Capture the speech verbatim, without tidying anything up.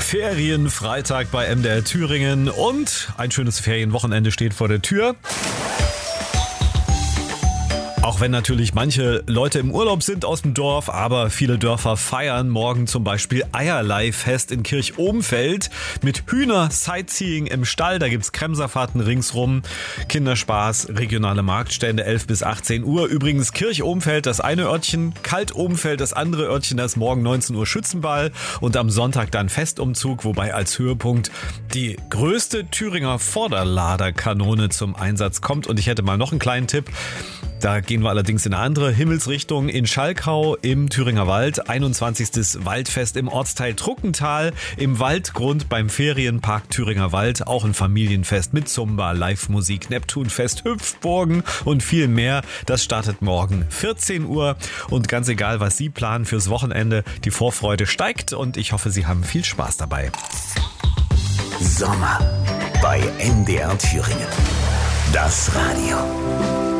Ferienfreitag bei M D R Thüringen und ein schönes Ferienwochenende steht vor der Tür. Auch wenn natürlich manche Leute im Urlaub sind aus dem Dorf, aber viele Dörfer feiern morgen zum Beispiel Eierleihfest in Kirchohmfeld mit Hühner-Sightseeing im Stall. Da gibt's Kremserfahrten ringsrum, Kinderspaß, regionale Marktstände, elf bis achtzehn Uhr. Übrigens Kirchohmfeld das eine Örtchen, Kaltohmfeld das andere Örtchen, das ist morgen neunzehn Uhr Schützenball und am Sonntag dann Festumzug, wobei als Höhepunkt die größte Thüringer Vorderladerkanone zum Einsatz kommt. Und ich hätte mal noch einen kleinen Tipp. Da gehen wir allerdings in eine andere Himmelsrichtung. In Schalkau im Thüringer Wald, einundzwanzigstes Waldfest im Ortsteil Truckental, im Waldgrund beim Ferienpark Thüringer Wald. Auch ein Familienfest mit Zumba, Live-Musik, Neptunfest, Hüpfburgen und viel mehr. Das startet morgen vierzehn Uhr. Und ganz egal, was Sie planen fürs Wochenende, die Vorfreude steigt und ich hoffe, Sie haben viel Spaß dabei. Sommer bei M D R Thüringen. Das Radio.